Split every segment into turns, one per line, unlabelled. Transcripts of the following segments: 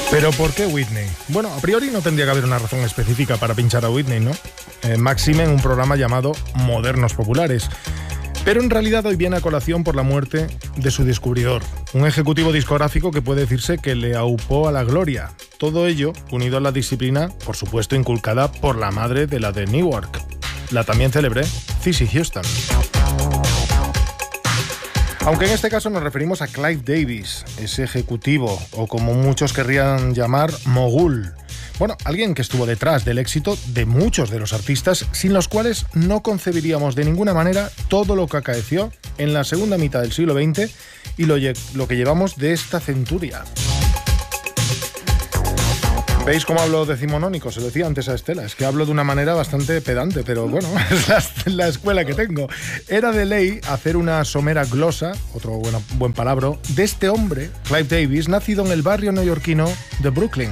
¿Pero por qué Whitney? Bueno, a priori no tendría que haber una razón específica para pinchar a Whitney, ¿no? Máxime en un programa llamado Modernos Populares. Pero en realidad hoy viene a colación por la muerte de su descubridor, un ejecutivo discográfico que puede decirse que le aupó a la gloria. Todo ello unido a la disciplina, por supuesto inculcada por la madre de la de Newark, la también célebre Cissy Houston. Aunque en este caso nos referimos a Clive Davis, ese ejecutivo, o como muchos querrían llamar, mogul. Bueno, alguien que estuvo detrás del éxito de muchos de los artistas sin los cuales no concebiríamos de ninguna manera todo lo que acaeció en la segunda mitad del siglo XX y lo que llevamos de esta centuria. ¿Veis cómo hablo decimonónico? Se lo decía antes a Estela, es que hablo de una manera bastante pedante, pero bueno, es la escuela que tengo. Era de ley hacer una somera glosa, otro buen palabra, de este hombre, Clive Davis, nacido en el barrio neoyorquino de Brooklyn.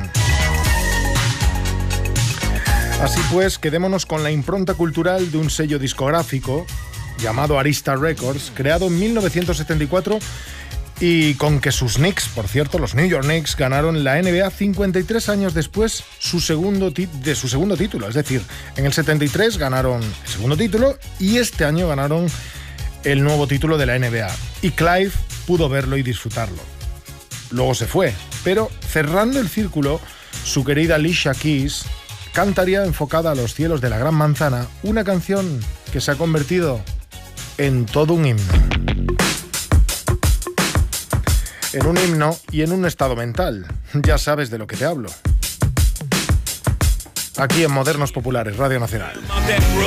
Así pues, quedémonos con la impronta cultural de un sello discográfico llamado Arista Records, creado en 1974 y con que sus Knicks, por cierto, los New York Knicks, ganaron la NBA 53 años después de su segundo título. Es decir, en el 73 ganaron el segundo título y este año ganaron el nuevo título de la NBA. Y Clive pudo verlo y disfrutarlo. Luego se fue, pero cerrando el círculo, su querida Alicia Keys cantaría enfocada a los cielos de la Gran Manzana una canción que se ha convertido en todo un himno. En un himno y en un estado mental. Ya sabes de lo que te hablo. Aquí en Modernos Populares, Radio Nacional.